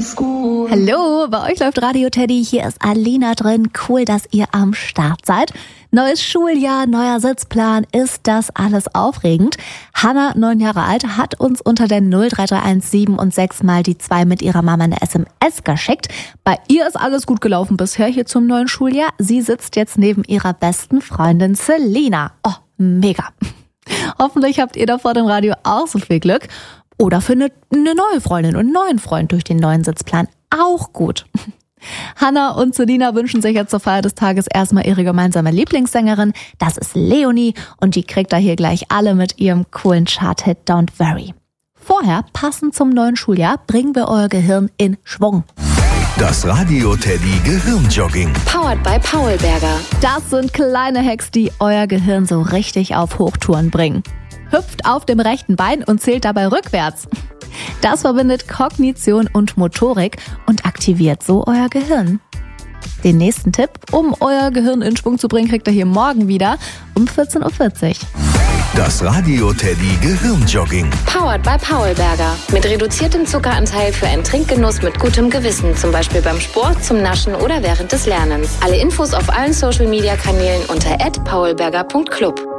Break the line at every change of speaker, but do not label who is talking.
School.
Hallo, bei euch läuft Radio Teddy. Hier ist Alina drin. Cool, dass ihr am Start seid. Neues Schuljahr, neuer Sitzplan. Ist das alles aufregend? Hanna, 9 Jahre alt, hat uns unter der 03317 und 6 mal die 2 mit ihrer Mama eine SMS geschickt. Bei ihr ist alles gut gelaufen bisher hier zum neuen Schuljahr. Sie sitzt jetzt neben ihrer besten Freundin Selina. Oh, mega. Hoffentlich habt ihr da vor dem Radio auch so viel Glück. Oder findet eine neue Freundin und einen neuen Freund durch den neuen Sitzplan auch gut. Hanna und Selina wünschen sich jetzt zur Feier des Tages erstmal ihre gemeinsame Lieblingssängerin. Das ist Leonie und die kriegt da hier gleich alle mit ihrem coolen Chart-Hit Don't Worry. Vorher, passend zum neuen Schuljahr, bringen wir euer Gehirn in Schwung.
Das Radio Teddy Gehirnjogging.
Powered by Paulberger.
Das sind kleine Hacks, die euer Gehirn so richtig auf Hochtouren bringen. Hüpft auf dem rechten Bein und zählt dabei rückwärts. Das verbindet Kognition und Motorik und aktiviert so euer Gehirn. Den nächsten Tipp, um euer Gehirn in Schwung zu bringen, kriegt ihr hier morgen wieder um 14.40 Uhr.
Das Radio Teddy Gehirnjogging.
Powered by Paulberger. Mit reduziertem Zuckeranteil für einen Trinkgenuss mit gutem Gewissen. Zum Beispiel beim Sport, zum Naschen oder während des Lernens. Alle Infos auf allen Social-Media-Kanälen unter @paulberger.club.